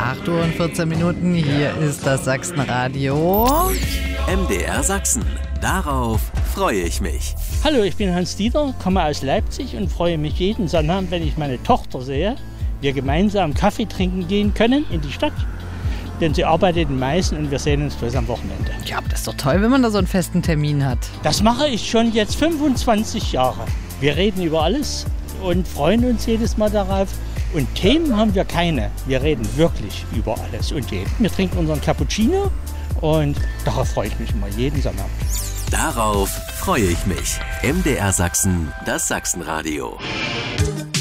8 Uhr und 14 Minuten. Hier ist das Sachsenradio. MDR Sachsen. Darauf freue ich mich. Hallo, ich bin Hans Dieter, komme aus Leipzig und freue mich jeden Sonntag, wenn ich meine Tochter sehe, wir gemeinsam Kaffee trinken gehen können in die Stadt. Denn sie arbeitet in Meißen und wir sehen uns bloß am Wochenende. Ja, aber das ist doch toll, wenn man da so einen festen Termin hat. Das mache ich schon jetzt 25 Jahre. Wir reden über alles und freuen uns jedes Mal darauf. Und Themen haben wir keine. Wir reden wirklich über alles und jeden. Wir trinken unseren Cappuccino und darauf freue ich mich immer jeden Sonntag. Darauf freue ich mich. MDR Sachsen, das Sachsenradio.